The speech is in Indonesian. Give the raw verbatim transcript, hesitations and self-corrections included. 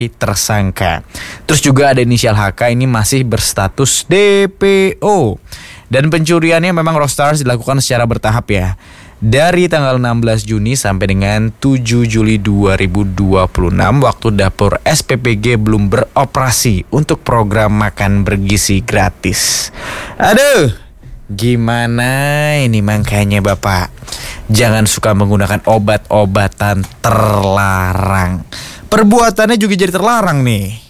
tersangka. Terus juga ada inisial H K, ini masih berstatus D P O. Dan pencuriannya memang Rockstars dilakukan secara bertahap ya. Dari tanggal enam belas Juni sampai dengan tujuh Juli dua ribu dua puluh enam, waktu dapur S P P G belum beroperasi untuk program makan bergizi gratis. Aduh, gimana ini makanya Bapak? Jangan suka menggunakan obat-obatan terlarang. Perbuatannya juga jadi terlarang nih.